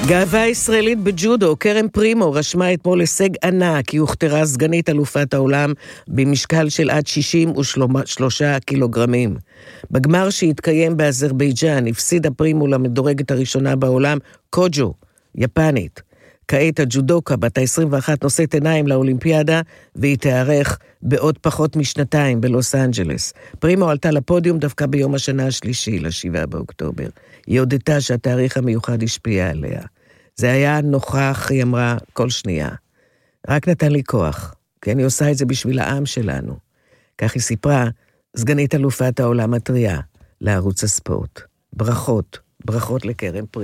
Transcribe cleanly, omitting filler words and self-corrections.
גאווה ישראלית בג'ודו, קרן פרימו רשמה אתמול הישג ענק, היא הוכתרה סגנית אלופת העולם במשקל של עד 63 קילוגרמים. בגמר שהתקיים באזרבייג'אן הפסידה פרימו למדורגת הראשונה בעולם, קוג'ו, יפנית. כעת הג'ודוקה בת ה-21 נושאת עיניים לאולימפיאדה, והיא תארך בעוד פחות משנתיים בלוס אנג'לס. פרימו עלתה לפודיום דווקא ביום השנה השלישי, ל7 באוקטובר. היא הודתה שהתאריך המיוחד השפיע עליה. זה היה נוכח, היא אמרה, כל שנייה. רק נתן לי כוח, כי אני עושה את זה בשביל העם שלנו. כך היא סיפרה, סגנית אלופת העולם הטריה, לערוץ הספורט. ברכות לקרן פרימו.